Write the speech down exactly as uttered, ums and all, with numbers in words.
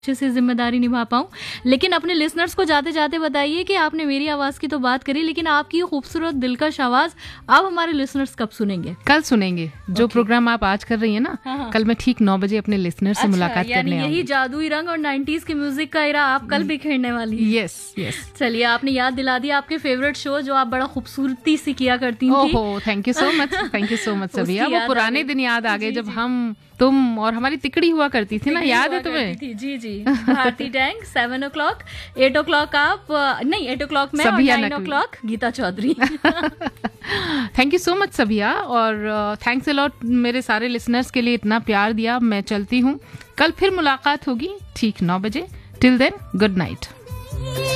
अच्छे से जिम्मेदारी निभा पाऊं। लेकिन अपने लिसनर्स को जाते जाते बताइए कि आपने मेरी आवाज की तो बात करी, लेकिन आपकी ये खूबसूरत दिलकश आवाज अब हमारे लिसनर्स कब सुनेंगे? कल सुनेंगे। जो okay. प्रोग्राम आप आज कर रही है ना, हाँ, हाँ. कल मैं ठीक नौ बजे अपने लिसनर से अच्छा, मुलाकात करने आऊंगी। यही जादुई रंग और नाइन्टीज की म्यूजिक का एरा आप कल बिखेरने वाली है। Yes yes. चलिए, आपने याद दिला दिया आपके फेवरेट शो जो आप बड़ा खूबसूरती से किया करती थी। ओहो, thank you so much, thank you so much सबिया। वो पुराने दिन याद आ गए जब हम, तुम और हमारी तिकड़ी हुआ करती थी ना, याद है तुम्हें? जी जी। भारती टैंक, सेवन ओ क्लॉक, एट ओ क्लॉक आप नहीं एट ओ क्लॉक में, और nine O clock Gita Chaudhary. Thank you so much सबिया, और थैंक्स अ लॉट मेरे सारे लिसनर्स के लिए इतना प्यार दिया। मैं चलती हूँ, कल फिर मुलाकात होगी ठीक नौ बजे। Till then, good night.